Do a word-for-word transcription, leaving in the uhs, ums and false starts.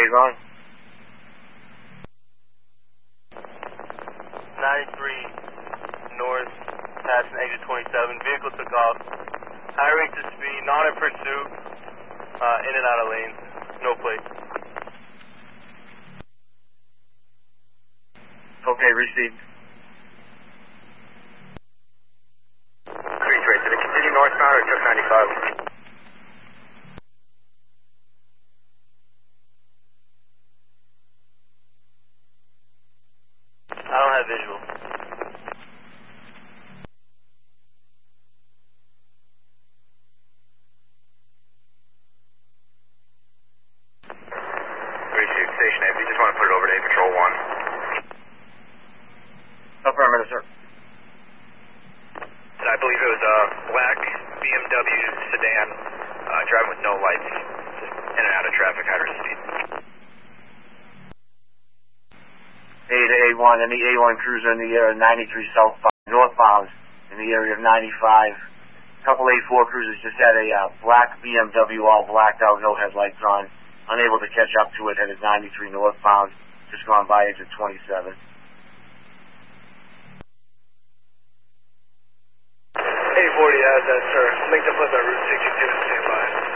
Ron. ninety-three north, passing exit twenty-seven. Vehicle took off. High rates of speed, not in pursuit. Uh, in and out of lanes. No plate. Okay, received. Crease rate, did it continue northbound or took ninety-five? I don't have visual. Appreciate Station A. We just want to put it over to A Patrol one. Affirmative, sir. And I believe it was a black B M W sedan, uh, driving with no lights, just in and out of traffic, high rate of speed. A to A one, any A one cruiser in the area of ninety-three southbound, northbound in the area of ninety-five. Couple A four cruisers just had a uh, black B M W, all blacked out, no headlights on. Unable to catch up to it, headed ninety-three northbound, just gone by exit twenty-seven. A forty has that, sir. Linked up with our Route sixty-two, stand by.